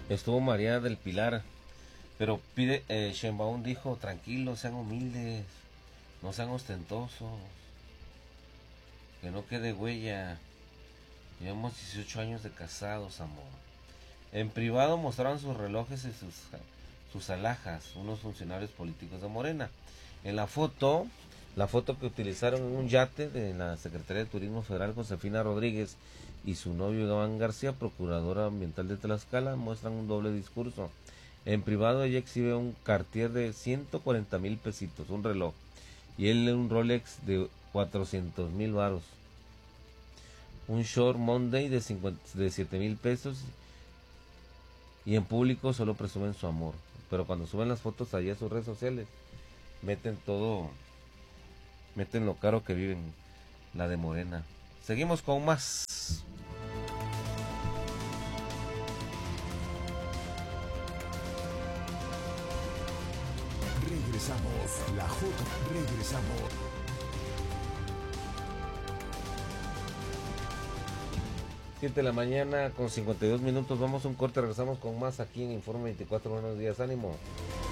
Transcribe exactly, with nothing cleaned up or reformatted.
estuvo María del Pilar, pero pide, eh, Sheinbaum dijo, tranquilos, sean humildes, no sean ostentosos, que no quede huella, llevamos dieciocho años de casados, amor. En privado mostraron sus relojes y sus, sus alhajas, unos funcionarios políticos de Morena. En la foto, la foto que utilizaron en un yate de la Secretaría de Turismo Federal, Josefina Rodríguez y su novio Iván García, procuradora ambiental de Tlaxcala, muestran un doble discurso. En privado ella exhibe un Cartier de ciento cuarenta mil pesitos, un reloj, y él un Rolex de cuatrocientos mil varos. Un Short Monday de, de siete mil pesos, y en público solo presumen su amor, pero cuando suben las fotos allá a sus redes sociales, meten todo, meten lo caro que viven, la de Morena. Seguimos con más. Regresamos, la J, regresamos. siete de la mañana con cincuenta y dos minutos, vamos a un corte, regresamos con más aquí en Informe veinticuatro, buenos días, ánimo.